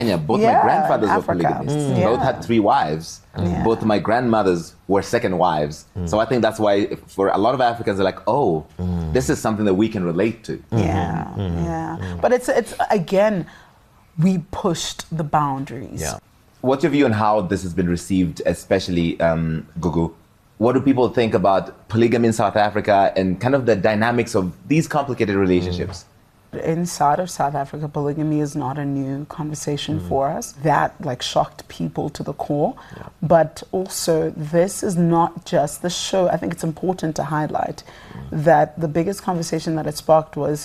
Yeah, both Yeah, my grandfathers in were Africa. polygamists. Yeah. Both had 3 wives. Yeah. Both my grandmothers were second wives. So I think that's why for a lot of Africans, they're like, oh, this is something that we can relate to. Yeah, yeah. But it's again, we pushed the boundaries. Yeah. What's your view on how this has been received, especially Gugu? What do people think about polygamy in South Africa and kind of the dynamics of these complicated relationships? Inside of South Africa, polygamy is not a new conversation for us. That shocked people to the core. Yeah. But also, this is not just the show. I think it's important to highlight that the biggest conversation that it sparked was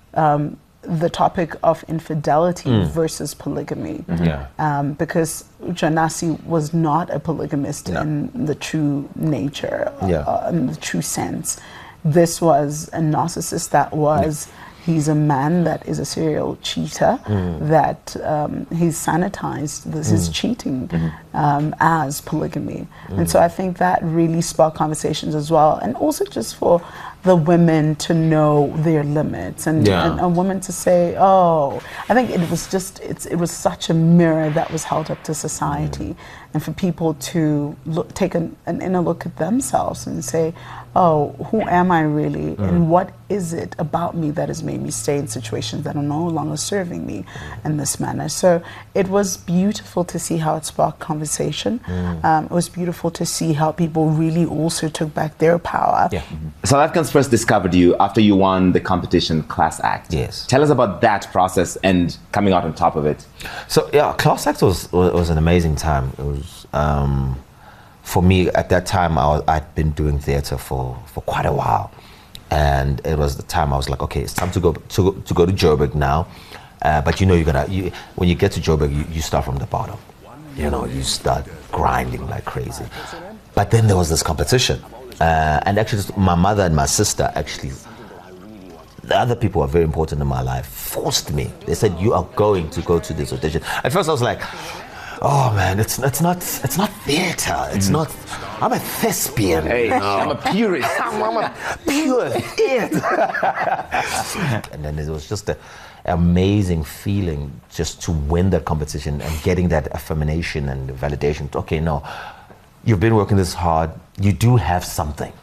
the topic of infidelity versus polygamy. Because Jonasi was not a polygamist in the true nature, in the true sense. This was a narcissist that was... He's a man that is a serial cheater, that he's sanitized this is cheating as polygamy. And so I think that really sparked conversations as well. And also just for the women to know their limits and a woman to say, oh, I think it was just, it was such a mirror that was held up to society. And for people to take an inner look at themselves and say, oh, who am I really? And what is it about me that has made me stay in situations that are no longer serving me in this manner? So it was beautiful to see how it sparked conversation. It was beautiful to see how people really also took back their power. South Africans first discovered you after you won the competition Class Act. Yes. Tell us about that process and coming out on top of it. So yeah, Class Act was an amazing time. It was for me at that time. I'd been doing theatre for quite a while, and it was the time I was like, okay, it's time to go to Joburg now. But you know, when you get to Joburg, you start from the bottom. You know, you start grinding like crazy. But then there was this competition, and actually, my mother and my sister actually. The other people who are very important in my life forced me. They said, you are going to go to this audition. At first I was like, oh man, it's not theater. It's not, I'm a thespian. Hey, I'm a purist. I'm a pure theater. And then it was just an amazing feeling just to win that competition and getting that affirmation and validation. Okay, no, you've been working this hard. You do have something.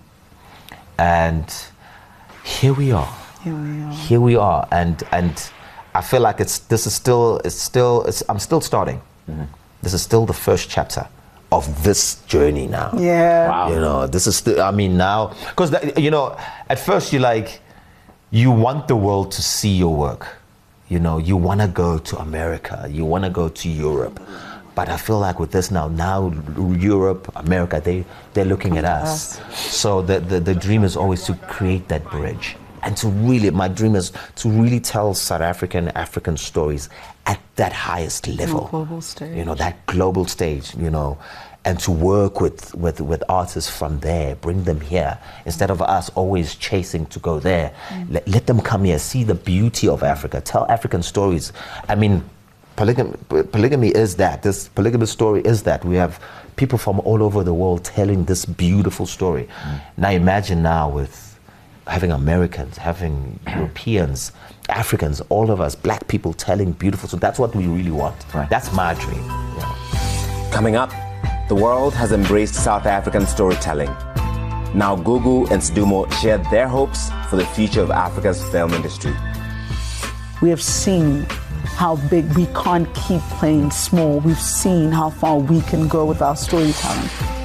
And here we are. Here we are, and I feel like I'm still starting. This is still the first chapter of this journey now. Yeah. Wow. You know, this is still. I mean, now because you know, at first you want the world to see your work. You know, you want to go to America. You want to go to Europe. But I feel like with this now Europe, America, they're looking at us. So the dream is always to create that bridge. And my dream is to really tell South African stories at that highest level. Global stage. You know, that global stage, you know, and to work with artists from there, bring them here. Instead of us always chasing to go there, let them come here, see the beauty of Africa, tell African stories. I mean, polygamy is that. This polygamous story is that. We have people from all over the world telling this beautiful story. Now imagine now with having Americans, having Europeans, Africans, all of us, black people telling beautiful stories. That's what we really want. Right. That's my dream. Yeah. Coming up, the world has embraced South African storytelling. Now Gugu and Sidumo share their hopes for the future of Africa's film industry. We have seen how big we can't keep playing small. We've seen how far we can go with our storytelling.